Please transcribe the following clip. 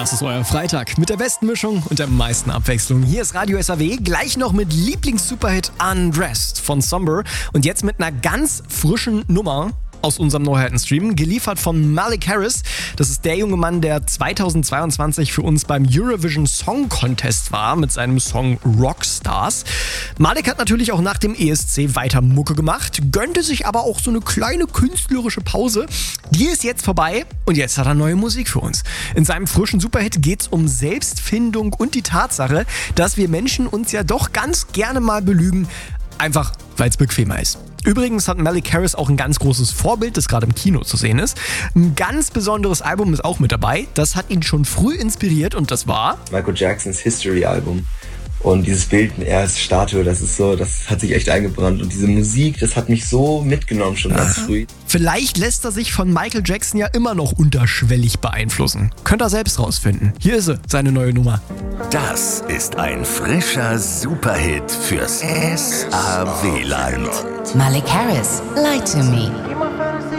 Das ist euer Freitag mit der besten Mischung und der meisten Abwechslung. Hier ist Radio SAW, gleich noch mit Lieblings-Superhit Undressed von Somber und jetzt mit einer ganz frischen Nummer aus unserem Neuheitenstream, geliefert von Malik Harris. Das ist der junge Mann, der 2022 für uns beim Eurovision Song Contest war mit seinem Song Rockstars. Malik hat natürlich auch nach dem ESC weiter Mucke gemacht, gönnte sich aber auch so eine kleine künstlerische Pause. Die ist jetzt vorbei und jetzt hat er neue Musik für uns. In seinem frischen Superhit geht's um Selbstfindung und die Tatsache, dass wir Menschen uns ja doch ganz gerne mal belügen, einfach weil es bequemer ist. Übrigens hat Malik Harris auch ein ganz großes Vorbild, das gerade im Kino zu sehen ist. Ein ganz besonderes Album ist auch mit dabei. Das hat ihn schon früh inspiriert und das war Michael Jacksons History-Album. Und dieses Bild, er als Statue, das hat sich echt eingebrannt. Und diese Musik, das hat mich so mitgenommen schon ganz früh. Vielleicht lässt er sich von Michael Jackson ja immer noch unterschwellig beeinflussen. Könnt ihr selbst rausfinden. Hier ist sie, seine neue Nummer. Das ist ein frischer Superhit fürs SAW-Land. Malik Harris, Lie to Me.